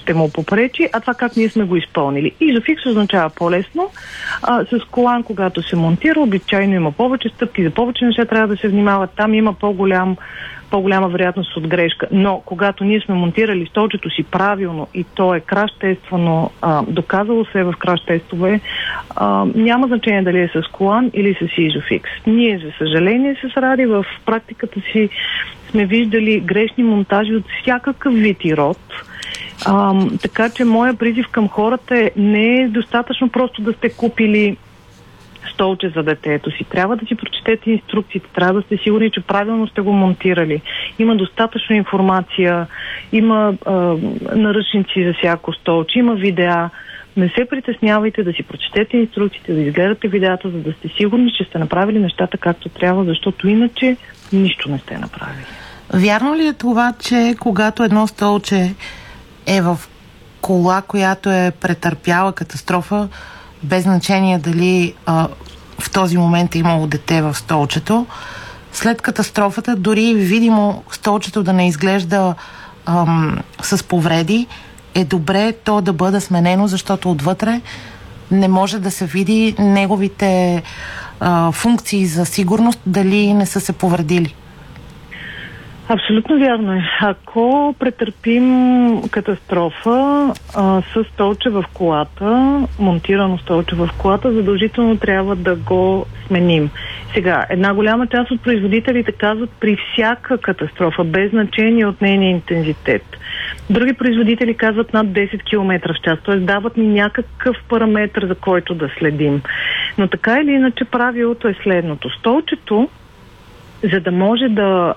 ще му попречи, а това как ние сме го изпълнили. Изофикс означава по-лесно. С колан, когато се монтира, обичайно има повече стъпки, за повече неща трябва да се внимават. Там има по-голяма вероятност от грешка. Но когато ние сме монтирали столчето си правилно и то е краш-тествано, доказало се в краш-тестове, няма значение дали е с колан или с изофикс. Ние, за съжаление, с Ради в практиката си сме виждали грешни монтажи от всякакъв вид и род. Така че моя призив към хората е: не е достатъчно просто да сте купили столче за детето си. Трябва да си прочетете инструкциите, трябва да сте сигурни, че правилно сте го монтирали. Има достатъчно информация, има наръчници за всяко столче, има видеа. Не се притеснявайте да си прочетете инструкциите, да изгледате видеята, за да сте сигурни, че сте направили нещата както трябва, защото иначе нищо не сте направили. Вярно ли е това, че когато едно столче е в кола, която е претърпяла катастрофа, без значение дали в този момент е имало дете в столчето, след катастрофата, дори видимо столчето да не изглежда с повреди, е добре то да бъде сменено, защото отвътре не може да се види неговите функции за сигурност, дали не са се повредили? Абсолютно вярно е. Ако претърпим катастрофа с столче в колата, монтирано столче в колата, задължително трябва да го сменим. Сега, една голяма част от производителите казват при всяка катастрофа, без значение от нейния интензитет. Други производители казват над 10 км в час, т.е. дават ни някакъв параметр, за който да следим. Но така или иначе правилото е следното. Столчето, за да може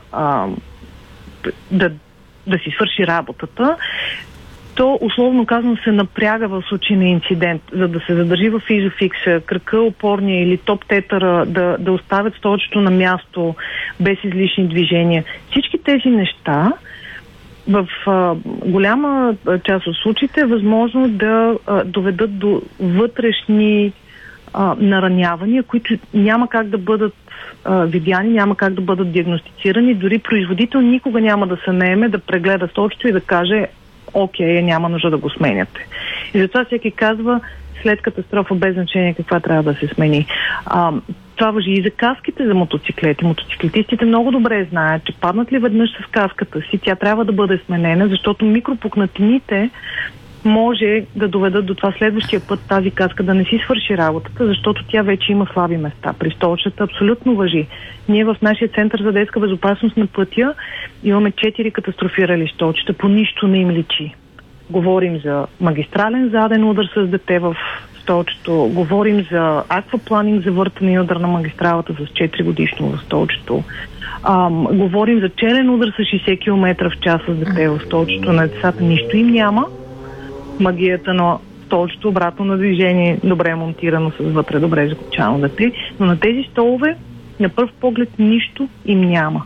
да си свърши работата, то условно казано се напряга в случай на инцидент, за да се задържи в изофикса, кръка, опорния или топ тетъра, да оставят столчето на място без излишни движения. Всички тези неща в голяма част от случаите е възможно да доведат до вътрешни наранявания, които няма как да бъдат видяни, няма как да бъдат диагностицирани. Дори производител никога няма да се наеме да прегледа столчето и да каже: окей, няма нужда да го сменяте. И затова всеки казва: след катастрофа, без значение каква трябва да се смени. Това важи и за каските за мотоциклети. Мотоциклетистите много добре знаят, че паднат ли веднъж с каската си, тя трябва да бъде сменена, защото микропукнатините може да доведат до това следващия път тази каска да не си свърши работата, защото тя вече има слаби места. При столчета абсолютно важи. Ние в нашия център за детска безопасност на пътя имаме 4 катастрофирали столчета. По нищо не им личи. Говорим за магистрален заден удар с дете в столчето, говорим за аквапланинг, за въртане и удар на магистралата с 4 годишно в столчето. Говорим за челен удар с 60 км в час с дете в столчето. На децата нищо им няма. Магията на столчето, обратно на движение, добре монтирано, с вътре добре закопчано дете, но на тези столове на пръв поглед нищо им няма.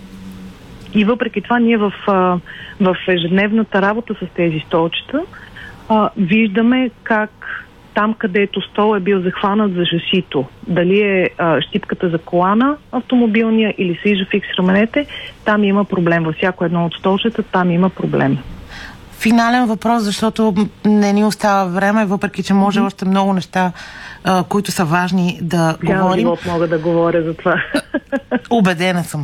И въпреки това ние в ежедневната работа с тези столчета виждаме как там, където стол е бил захванат за шасито, дали е щипката за колана автомобилния или с изофикс раменете, там има проблем. Във всяко едно от столчета там има проблем. Финален въпрос, защото не ни остава време, въпреки че може още много неща, които са важни да говорим. Живот мога да говоря за това. Убедена съм.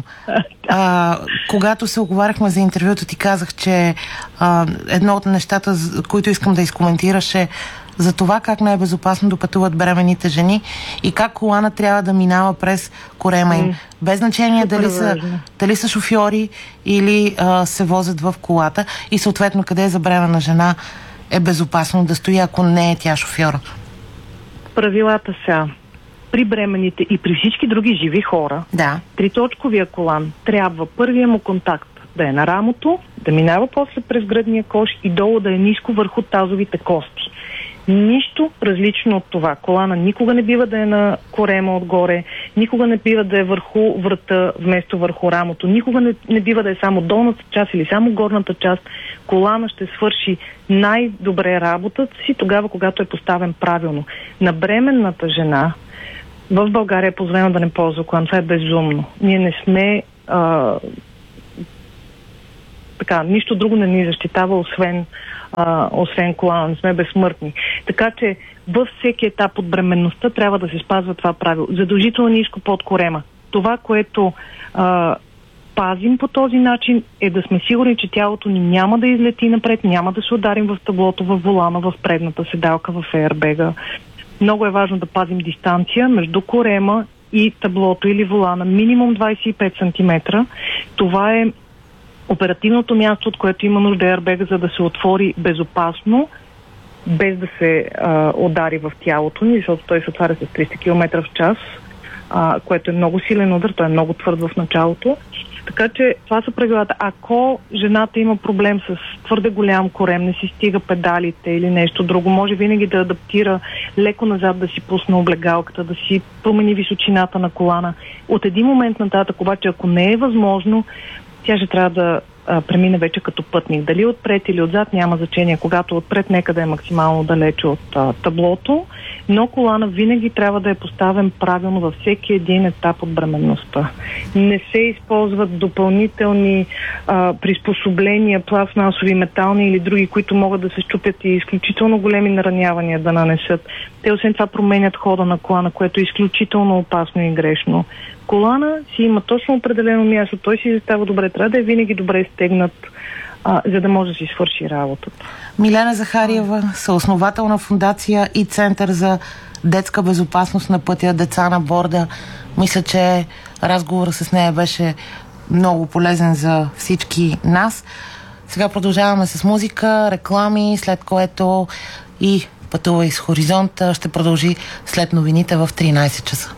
Когато се оговаряхме за интервюто, ти казах, че едно от нещата, които искам да изкоментираш, е за това как не е безопасно да пътуват бременните жени и как колана трябва да минава през корема им. Без значение дали са шофьори или се возят в колата и съответно къде за бременна жена е безопасно да стои, ако не е тя шофьора. Правилата са: при бременните и при всички други живи хора, триточковия колан трябва първия му контакт да е на рамото, да минава после през гръдния кош и долу да е ниско върху тазовите кости. Нищо различно от това. Колана никога не бива да е на корема отгоре, никога не бива да е върху врата вместо върху рамото, никога не бива да е само долната част или само горната част. Колана ще свърши най-добре работата си тогава, когато е поставен правилно. На бременната жена в България е позволено да не ползва колан. Това е безумно. Ние не сме така, нищо друго не ни защитава, освен колана, не сме безсмъртни. Така че във всеки етап от бременността трябва да се спазва това правило. Задължително ниско под корема. Това, което пазим по този начин, е да сме сигурни, че тялото ни няма да излети напред, няма да се ударим в таблото, в волана, в предната седалка, в еърбега. Много е важно да пазим дистанция между корема и таблото или волана, минимум 25 см. Това е оперативното място, от което има нужда еърбега, за да се отвори безопасно, без да се удари в тялото ни, защото той се отваря с 300 км в час, което е много силен удар, той е много твърд в началото. Така че това са правилата. Ако жената има проблем с твърде голям корем, не си стига педалите или нещо друго, може винаги да адаптира леко назад, да си пусне облегалката, да си промени височината на колана. От един момент нататък, обаче, ако не е възможно, тя ще трябва да премине вече като пътник. Дали отпред или отзад няма значение. Когато отпред, нека да е максимално далече от таблото, но колана винаги трябва да е поставен правилно във всеки един етап от бременността. Не се използват допълнителни приспособления, пластмасови, метални или други, които могат да се счупят и изключително големи наранявания да нанесат. Те освен това променят хода на колана, което е изключително опасно и грешно. Колана си има точно определено място, той си застава добре, трябва да е винаги добре стегнат, за да може да си свърши работата. Милена Захариева, съосновател на фондация и Център за детска безопасност на пътя Деца на борда. Мисля, че разговорът с нея беше много полезен за всички нас. Сега продължаваме с музика, реклами, след което и Пътувай с Хоризонт ще продължи след новините в 13 часа.